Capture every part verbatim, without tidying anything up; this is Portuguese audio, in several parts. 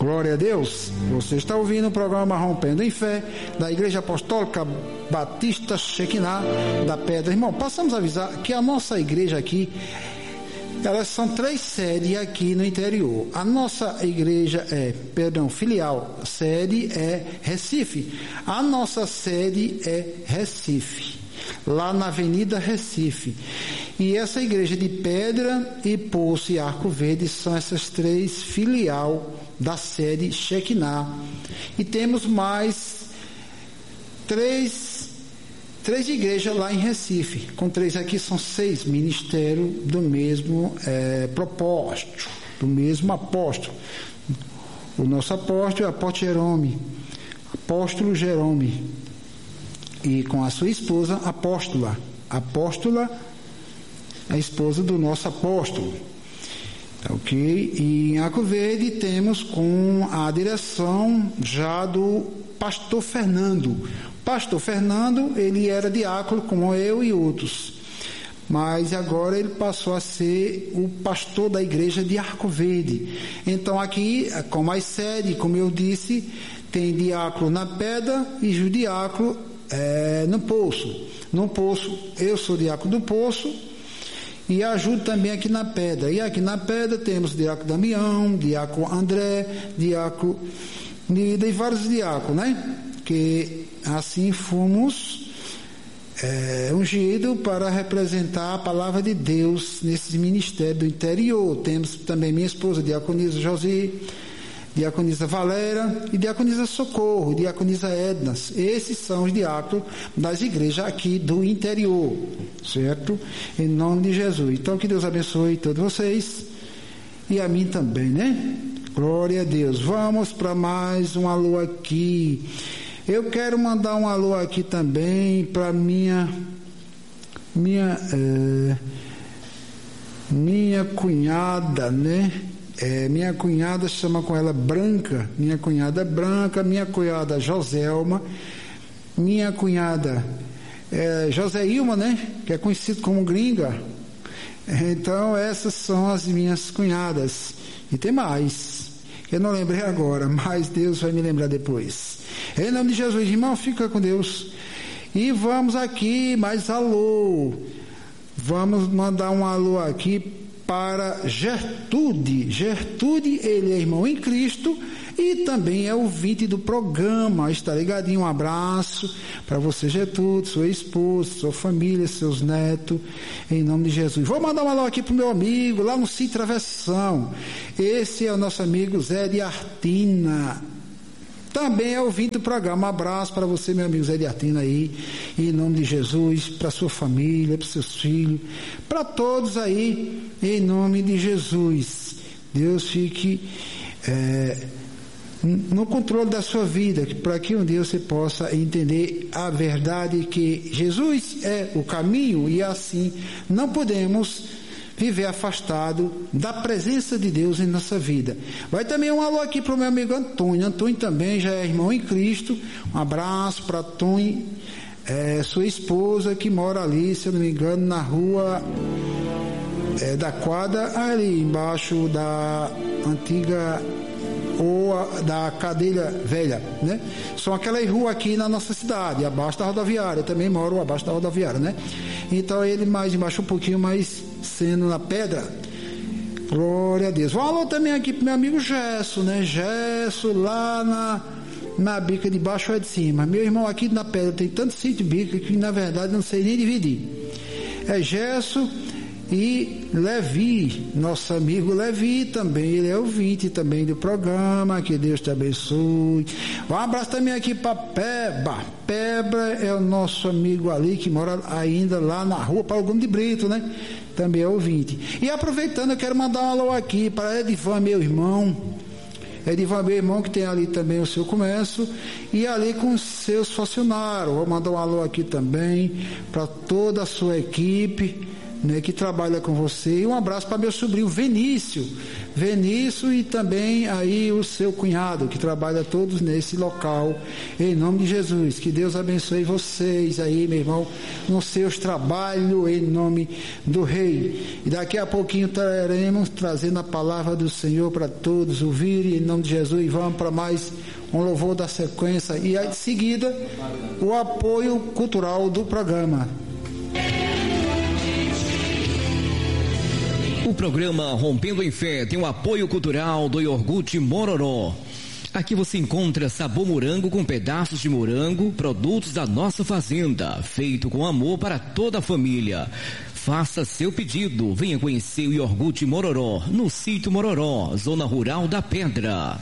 Glória a Deus. Você está ouvindo o programa Rompendo em Fé, da Igreja Apostólica Batista Shekinah da Pedra. Irmão, passamos a avisar que a nossa igreja aqui, elas são três sedes aqui no interior. A nossa igreja é, perdão, filial, sede é Recife. A nossa sede é Recife, lá na Avenida Recife. E essa igreja de Pedra e Poço e Arco Verde são essas três filial da sede Shekinah. E temos mais três, três igrejas lá em Recife. Com três aqui são seis ministérios do mesmo é, propósito, do mesmo apóstolo. O nosso apóstolo é o apóstolo Jerome, apóstolo Jerome. E com a sua esposa, apóstola. Apóstola, a esposa do nosso apóstolo. Ok? E em Arco Verde temos com a direção já do pastor Fernando. Pastor Fernando, ele era diácono como eu e outros. Mas agora ele passou a ser o pastor da igreja de Arco Verde. Então aqui, como as sedes, como eu disse, tem diácono na Pedra e judiácono é, no Poço. No Poço, eu sou diácono do Poço e ajudo também aqui na Pedra. E aqui na Pedra temos diácono Damião, diácono André, diácono Nida e vários diáconos, né? Que assim fomos é, ungidos para representar a palavra de Deus nesse ministério do interior. Temos também minha esposa, diaconisa Josi, diaconisa Valéria e diaconisa Socorro, diaconisa Ednas. Esses são os diáconos das igrejas aqui do interior, certo? Em nome de Jesus. Então que Deus abençoe todos vocês e a mim também, né? Glória a Deus. Vamos para mais um alô aqui. Eu quero mandar um alô aqui também para minha minha é, minha cunhada, né? É, minha cunhada chama com ela Branca, minha cunhada Branca, minha cunhada Joselma, minha cunhada é, Joséilma, né? Que é conhecido como Gringa. Então essas são as minhas cunhadas. E tem mais. Eu não lembrei agora, mas Deus vai me lembrar depois. Em nome de Jesus, irmão, fica com Deus. E vamos aqui, mais alô. Vamos mandar um alô aqui para Gertrude. Gertrude, ele é irmão em Cristo e também é ouvinte do programa. Está ligadinho? Um abraço para você, Gertrude, sua esposa, sua família, seus netos, em nome de Jesus. Vou mandar um alô aqui para o meu amigo, lá no Sítio Travessão. Esse é o nosso amigo Zé de Artina. Também é ouvinte do programa. Um abraço para você, meu amigo Zé de Artina aí, em nome de Jesus, para sua família, para seus filhos, para todos aí, em nome de Jesus. Deus fique é, no controle da sua vida, para que um dia você possa entender a verdade que Jesus é o caminho e assim não podemos viver afastado da presença de Deus em nossa vida. Vai também um alô aqui para o meu amigo Antônio. Antônio também já é irmão em Cristo. Um abraço para Antônio, é, sua esposa que mora ali, se eu não me engano, na rua é, da quadra, ali embaixo da antiga ou a, da cadeira velha, né? São aquelas ruas aqui na nossa cidade, abaixo da rodoviária. Eu também moro abaixo da rodoviária, né? Então ele mais embaixo um pouquinho mais sendo na Pedra. Glória a Deus. Um alô também aqui pro meu amigo Gesso, né? Gesso lá na, na bica de baixo ou de cima. Meu irmão aqui na Pedra tem tanto sítio bica que na verdade não sei nem dividir. É Gesso e Levi, nosso amigo Levi também, ele é ouvinte também do programa, que Deus te abençoe. Um abraço também aqui para Peba. Peba é o nosso amigo ali que mora ainda lá na rua Paulo Gomes de Brito, né? Também é ouvinte. E aproveitando, eu quero mandar um alô aqui para Edivan, meu irmão. Edivan, meu irmão, que tem ali também o seu comércio e ali com seus funcionários. Vou mandar um alô aqui também para toda a sua equipe, né, que trabalha com você. E um abraço para meu sobrinho Vinícius. vê nisso, e também aí o seu cunhado, que trabalha todos nesse local, em nome de Jesus. Que Deus abençoe vocês aí, meu irmão, nos seus trabalhos, em nome do Rei. E daqui a pouquinho estaremos trazendo a palavra do Senhor para todos ouvirem, em nome de Jesus, e vamos para mais um louvor da sequência, e aí, em seguida o apoio cultural do programa. O programa Rompendo em Fé tem o apoio cultural do Iogurte Mororó. Aqui você encontra sabor morango com pedaços de morango, produtos da nossa fazenda, feito com amor para toda a família. Faça seu pedido, venha conhecer o Iogurte Mororó, no sítio Mororó, zona rural da Pedra.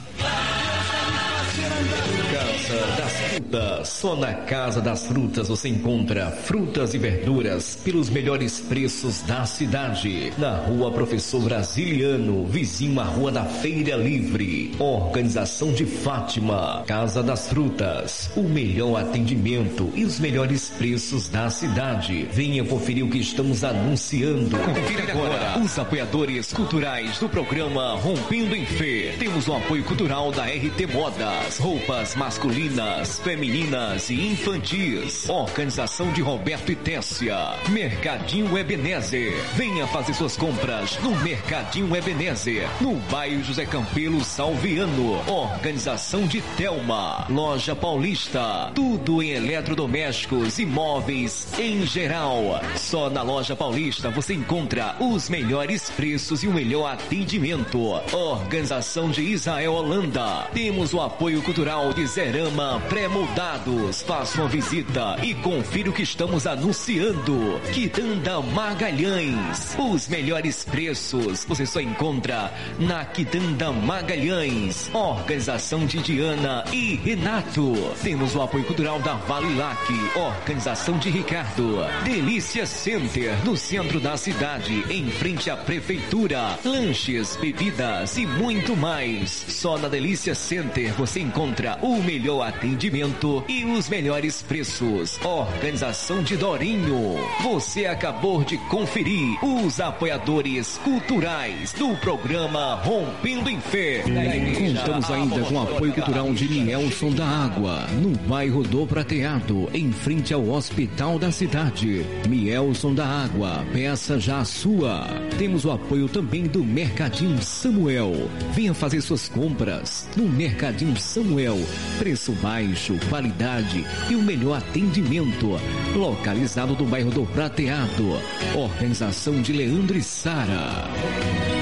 Casa das Frutas. Só na Casa das Frutas você encontra frutas e verduras pelos melhores preços da cidade. Na Rua Professor Brasiliano, vizinho à Rua da Feira Livre. Organização de Fátima. Casa das Frutas. O melhor atendimento e os melhores preços da cidade. Venha conferir o que estamos anunciando. Confira agora os apoiadores culturais do programa Rompendo em Fé. Temos o apoio cultural da R T Modas. Roupas masculinas, femininas e infantis. Organização de Roberto e Tessia. Mercadinho Ebenezer. Venha fazer suas compras no Mercadinho Ebenezer, no bairro José Campelo Salviano. Organização de Telma. Loja Paulista. Tudo em eletrodomésticos e móveis em geral. Só na Loja Paulista você encontra os melhores preços e o melhor atendimento. Organização de Israel Holanda. Temos o apoio cultural de Zerama Pré-Moldados. Faça uma visita e confira o que estamos anunciando. Quitanda Magalhães. Os melhores preços você só encontra na Quitanda Magalhães. Organização de Diana e Renato. Temos o apoio cultural da Vale Lac. Organização de Ricardo. Delícia Center, no centro da cidade, em frente à prefeitura. Lanches, bebidas e muito mais. Só na Delícia Center você encontra o melhor atendimento e os melhores preços. Organização de Dorinho. Você acabou de conferir os apoiadores culturais do programa Rompendo em Fé. Contamos ainda com o apoio cultural de Nielson da Água, no bairro do Prateado, em frente ao hospital da cidade. Nielson da Água, peça já a sua. Temos o apoio também do Mercadinho Samuel. Venha fazer suas compras no Mercadinho Samuel. Preço baixo, qualidade e o melhor atendimento. Localizado no bairro do Prateado. Organização de Leandro e Sara.